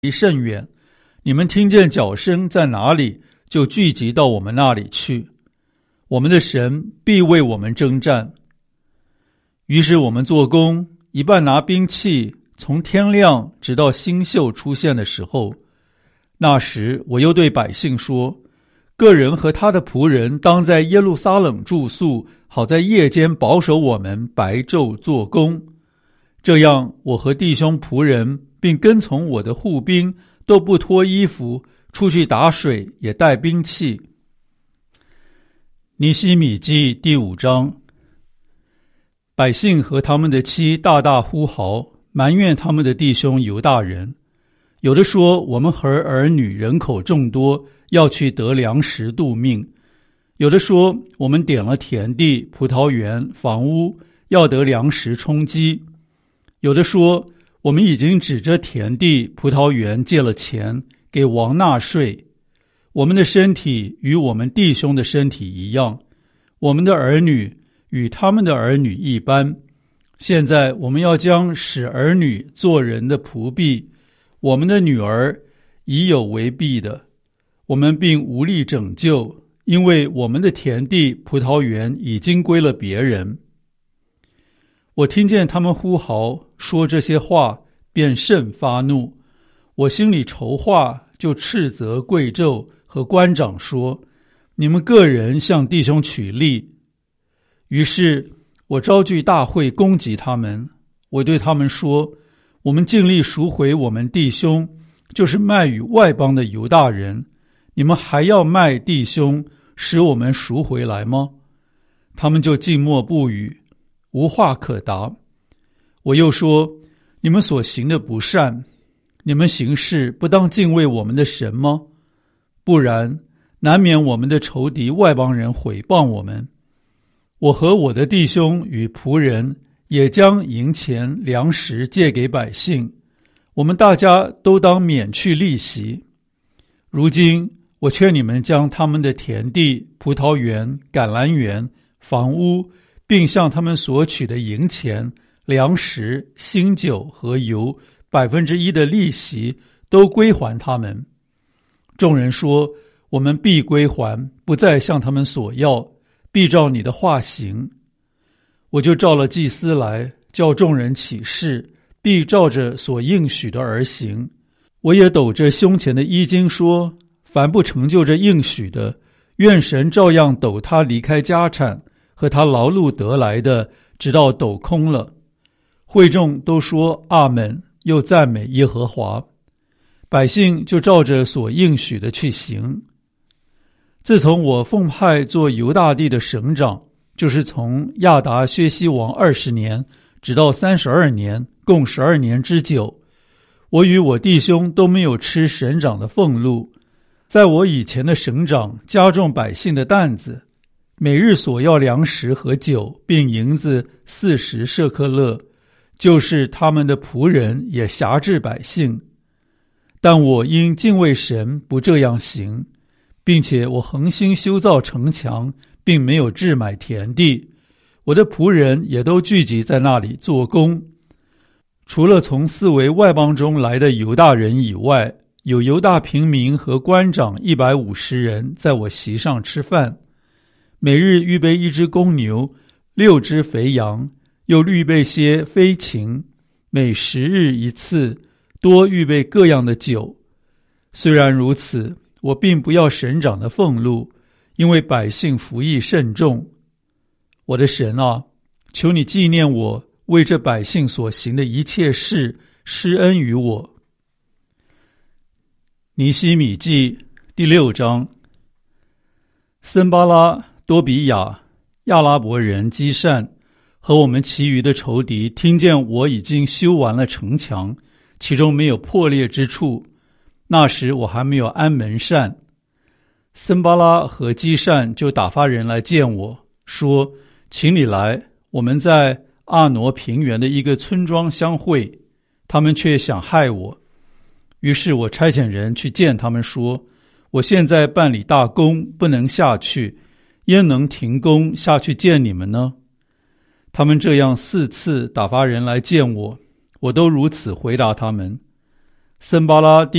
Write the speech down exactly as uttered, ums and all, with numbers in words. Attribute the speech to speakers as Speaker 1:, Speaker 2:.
Speaker 1: 离甚远，你们听见脚声在哪里，就聚集到我们那里去。我们的神必为我们征战。于是我们做工，一半拿兵器，从天亮直到星宿出现的时候。那时我又对百姓说，个人和他的仆人当在耶路撒冷住宿，好在夜间保守我们，白昼做工。这样我和弟兄仆人并跟从我的护兵都不脱衣服，出去打水，也带兵器。尼希米记第五章。百姓和他们的妻大大呼嚎，埋怨他们的弟兄犹大人。有的说，我们和儿女人口众多，要去得粮食度命；有的说，我们点了田地、葡萄园、房屋，要得粮食充饥；有的说，我们已经指着田地、葡萄园借了钱，给王纳税。我们的身体与我们弟兄的身体一样，我们的儿女与他们的儿女一般。现在我们要将使儿女做人的仆婢，我们的女儿已有为婢的，我们并无力拯救，因为我们的田地、葡萄园已经归了别人。我听见他们呼号说这些话，便甚发怒。我心里筹划，就斥责贵胄和官长说，你们个人向弟兄取利。于是我招聚大会攻击他们。我对他们说，我们尽力赎回我们弟兄，就是卖与外邦的犹大人，你们还要卖弟兄，使我们赎回来吗？他们就静默不语，无话可答。我又说，你们所行的不善，你们行事不当敬畏我们的神吗？不然，难免我们的仇敌外邦人毁谤我们。我和我的弟兄与仆人也将银钱粮食借给百姓，我们大家都当免去利息。如今我劝你们将他们的田地、葡萄园、橄榄园、房屋，并向他们所取的银钱、粮食、新酒和油百分之一的利息都归还他们。众人说，我们必归还，不再向他们索要，必照你的话行。我就召了祭司来，叫众人起誓，必照着所应许的而行。我也抖着胸前的衣襟说，凡不成就这应许的，愿神照样抖他离开家产和他劳碌得来的，直到抖空了。会众都说阿们，又赞美耶和华。百姓就照着所应许的去行。自从我奉派做犹大地的省长，就是从亚达薛西王二十年直到三十二年，共十二年之久，我与我弟兄都没有吃省长的俸禄。在我以前的省长加重百姓的担子，每日所要粮食和酒，并银子四十舍客勒，就是他们的仆人也辖制百姓。但我因敬畏神，不这样行，并且我恒心修造城墙，并没有置买田地，我的仆人也都聚集在那里做工。除了从四围外邦中来的犹大人以外，有犹大平民和官长一百五十人在我席上吃饭，每日预备一只公牛，六只肥羊，又预备些飞禽，每十日一次，多预备各样的酒。虽然如此，我并不要省长的俸禄，因为百姓服役甚重。我的神啊，求你纪念我为这百姓所行的一切事，施恩于我。尼希米记第六章。森巴拉、多比亚、亚拉伯人基善和我们其余的仇敌听见我已经修完了城墙，其中没有破裂之处，那时我还没有安门扇。森巴拉和基善就打发人来见我，说，请你来，我们在阿挪平原的一个村庄相会，他们却想害我。于是我差遣人去见他们，说，我现在办理大工，不能下去，焉能停工下去见你们呢？他们这样四次打发人来见我，我都如此回答他们。 森巴拉第